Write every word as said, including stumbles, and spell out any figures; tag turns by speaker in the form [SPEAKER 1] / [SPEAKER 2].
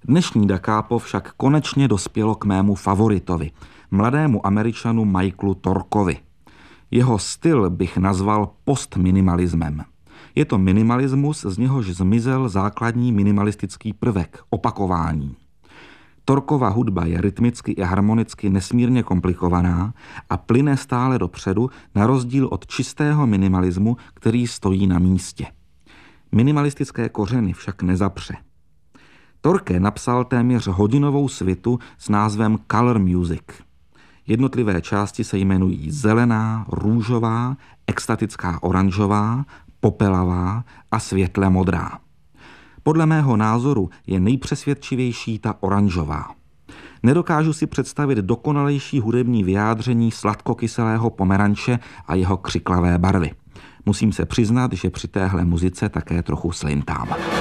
[SPEAKER 1] Dnešní Da Capo však konečně dospělo k mému favoritovi, mladému Američanu Michaelu Torkovi. Jeho styl bych nazval postminimalismem. Je to minimalismus, z něhož zmizel základní minimalistický prvek, opakování. Torkova hudba je rytmicky i harmonicky nesmírně komplikovaná a plyne stále dopředu, na rozdíl od čistého minimalismu, který stojí na místě. Minimalistické kořeny však nezapře. Torke napsal téměř hodinovou svitu s názvem Color Music. Jednotlivé části se jmenují zelená, růžová, extatická oranžová, popelavá a světle modrá. Podle mého názoru je nejpřesvědčivější ta oranžová. Nedokážu si představit dokonalejší hudební vyjádření sladkokyselého pomeranče a jeho křiklavé barvy. Musím se přiznat, že při téhle muzice také trochu slintám.